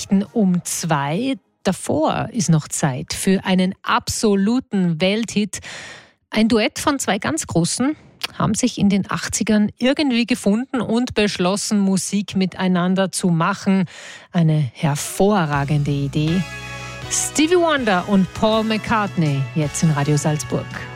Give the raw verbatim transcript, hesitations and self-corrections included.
Nachrichten um zwei. Davor ist noch Zeit für einen absoluten Welthit. Ein Duett von zwei ganz Großen haben sich in den achtzigern irgendwie gefunden und beschlossen, Musik miteinander zu machen. Eine hervorragende Idee. Stevie Wonder und Paul McCartney, jetzt in Radio Salzburg.